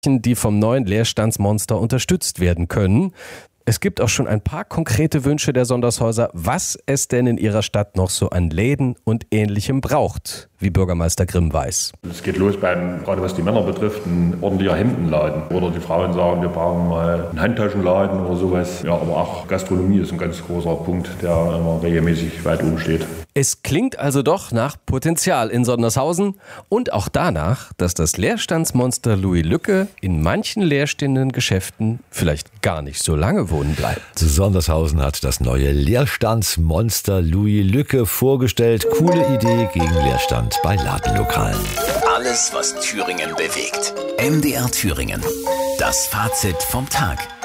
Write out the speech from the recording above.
die vom neuen Leerstandsmonster unterstützt werden können. Es gibt auch schon ein paar konkrete Wünsche der Sondershäuser, was es denn in ihrer Stadt noch so an Läden und Ähnlichem braucht, wie Bürgermeister Grimm weiß. Es geht los gerade was die Männer betrifft, ein ordentlicher Hemdenladen. Oder die Frauen sagen, wir brauchen mal einen Handtaschenladen oder sowas. Ja, aber auch Gastronomie ist ein ganz großer Punkt, der immer regelmäßig weit oben steht. Es klingt also doch nach Potenzial in Sondershausen und auch danach, dass das Leerstandsmonster Louis Lücke in manchen leerstehenden Geschäften vielleicht gar nicht so lange wohnen bleibt. Sondershausen hat das neue Leerstandsmonster Louis Lücke vorgestellt. Coole Idee gegen Leerstand bei Ladenlokalen. Alles, was Thüringen bewegt. MDR Thüringen. Das Fazit vom Tag.